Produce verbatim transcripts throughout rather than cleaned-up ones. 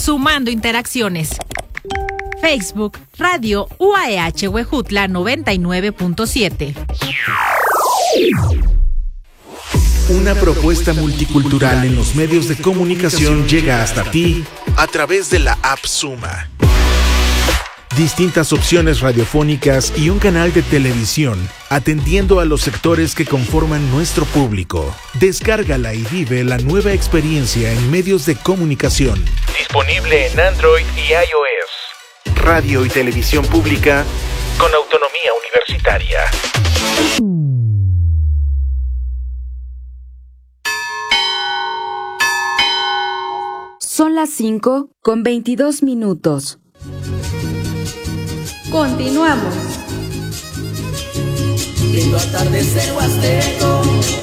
sumando interacciones. Facebook, Radio U A E H Huejutla noventa y nueve punto siete. Una propuesta multicultural en los medios de comunicación llega hasta ti a través de la app Suma. Distintas opciones radiofónicas y un canal de televisión atendiendo a los sectores que conforman nuestro público. Descárgala y vive la nueva experiencia en medios de comunicación. Disponible en Android y iOS. Radio y televisión pública con autonomía universitaria. Son las cinco con veintidós minutos. Continuamos. Lindo atardecer huasteco.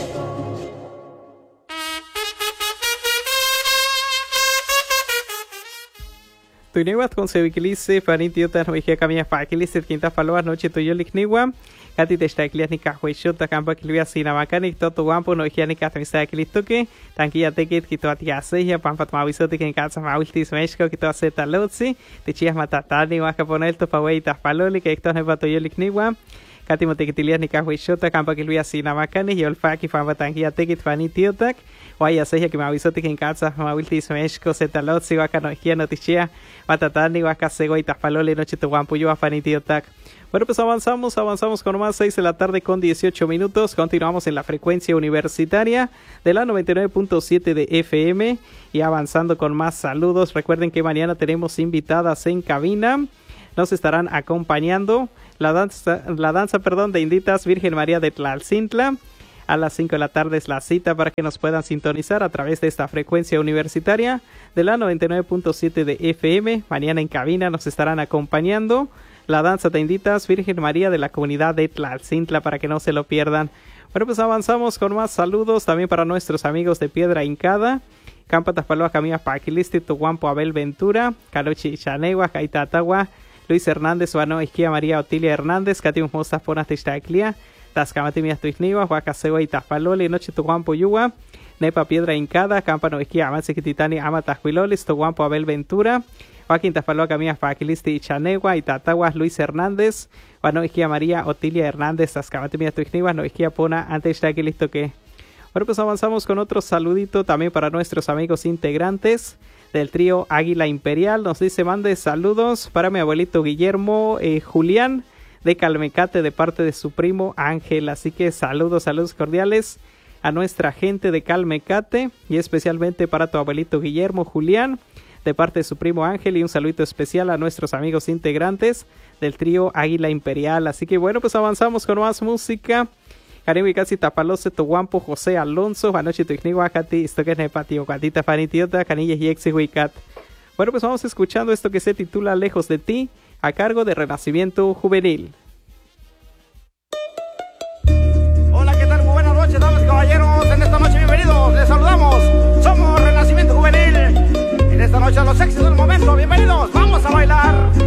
Tuiniwat con sevikilice, fanitiotas noijia camia fakilice, quinta faloas noche tuyolikniwa. Kati teshtaklias ni kahuishota kampa kilvia sinamakanik toto wampo noijia ni katmisakilistuke. Tankia tekit kito atiaseja pampat mawisote ken katsa mawiltis meshko kito aseta lotsi. Tichias matatani wakaponel to paweitas paloli que ektos nepa tuyolikniwa. Kati motekitilias ni kahuishota kampa kilvia sinamakanik yolfaki pampa tankia tekit fanitiotak. Waya seja que mawisote ken katsa mawiltis meshko seta lotsi wakanoijia notichia matatani wakasegoi paloli noche to wampo yo afanitiotak. Bueno, pues avanzamos, avanzamos con más seis de la tarde con dieciocho minutos. Continuamos en la frecuencia universitaria de la noventa y nueve punto siete de F M y avanzando con más saludos. Recuerden que mañana tenemos invitadas en cabina. Nos estarán acompañando la danza, la danza, perdón, de Inditas Virgen María de Tlalcintla. A las cinco de la tarde es la cita para que nos puedan sintonizar a través de esta frecuencia universitaria de la noventa y nueve punto siete de F M. Mañana en cabina nos estarán acompañando la danza de Inditas Virgen María de la comunidad de Tlalcintla para que no se lo pierdan. Bueno, pues avanzamos con más saludos también para nuestros amigos de Piedra Hincada. Campatas Paloa Camilla Paquilisti, Tuguampo Abel Ventura, Calochi Chanegua, Caitatagua, Luis Hernández, Wano Isquia María Otilia Hernández, Catium Mostas Ponas Tixtaclia, Tascamatimias Tuisniwa, Huacasegua y Taspaloli, Noche Tuguampo Yuwa, Nepa Piedra Hincada, Campano Isquia Amatziquititani Amatasquilolis, Tuguampo Abel Ventura, Joaquín Tafaloa Camilla Paquilisti Chanegua y Tataguas Luis Hernández, Wano Isquia María Otilia Hernández, Tascamatimias Tuisniwa, No Isquia Pona, antes de que listo que. Bueno, pues avanzamos con otro saludito también para nuestros amigos integrantes del trío Águila Imperial. Nos dice, mande saludos para mi abuelito Guillermo eh, Julián de Calmecate de parte de su primo Ángel. Así que saludos, saludos cordiales a nuestra gente de Calmecate y especialmente para tu abuelito Guillermo Julián de parte de su primo Ángel, y un saludito especial a nuestros amigos integrantes del trío Águila Imperial. Así que bueno, pues avanzamos con más música. Caribe casi tapalose Toguampo José Alonso, anoche tuignihuacati, esto que es nepatio, catita fanitiota, canillas y exihuicat. Bueno, pues vamos escuchando esto que se titula Lejos de ti, a cargo de Renacimiento Juvenil. Hola, ¿qué tal? Muy buenas noches, damas y caballeros. En esta noche, bienvenidos, les saludamos. Somos Renacimiento Juvenil. En esta noche, los éxitos del momento, bienvenidos, vamos a bailar.